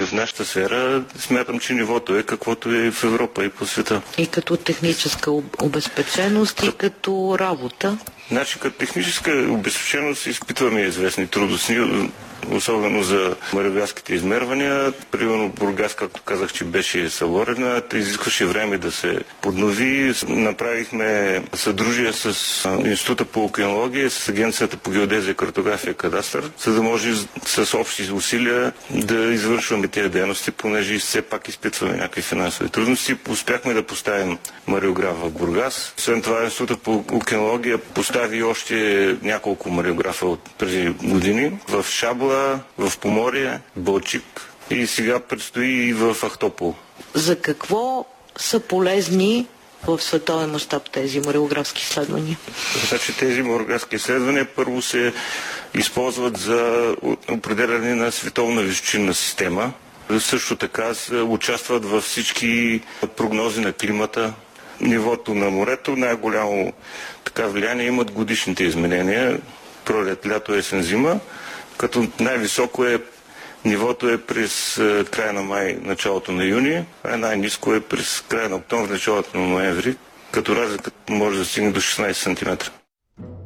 в нашата сфера смятам, че нивото е каквото е в Европа и по света. И като техническа обезпеченост, и като работа? Значи, като техническа обезпеченост изпитваме известни трудности, особено за мариоградските измервания. Примерно Бургас, както казах, че беше съборена, изискваше време да се поднови. Направихме съдружие с Института по океанология, с Агенцията по геодезия, картография и кадастър, за да може с общи усилия да извършваме тези дейности, понеже все пак изпитваме някакви финансови трудности. Успяхме да поставим мариограф в Бургас. Освен това, Института по океанология постави още няколко мариографа от преди години в Шабла, в Поморие, Балчик и сега предстои и в Ахтопол. За какво са полезни в световен мащаб тези мариографски изследвания? Значи тези мариографски изследвания първо се използват за определяне на световна височинна система. Също така участват във всички прогнози на климата. Нивото на морето най-голямо влияние имат годишните изменения, пролет, лято, есен, зима, като най-високо нивото е през края на май, началото на юни, а най-ниско е през края на октомври, началото на ноември, като разликата може да стигне до 16 см.